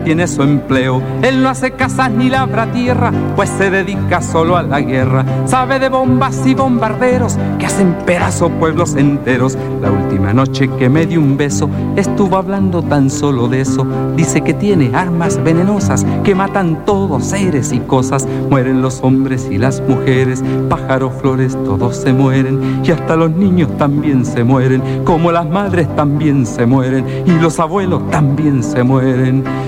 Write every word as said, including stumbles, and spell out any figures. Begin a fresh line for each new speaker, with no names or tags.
tiene su empleo. Él no hace casas ni labra tierra, pues se dedica solo a la guerra. Sabe de bombas y bombarderos que hacen pedazos pueblos enteros. La última noche que me dio un beso estuvo hablando tan solo de eso. Dice que tiene armas venenosas que matan todos, seres y cosas. Mueren los hombres y las mujeres, pájaros, flores, todos se mueren. Y hasta los niños también se mueren, como las madres también se mueren y los abuelos también se mueren.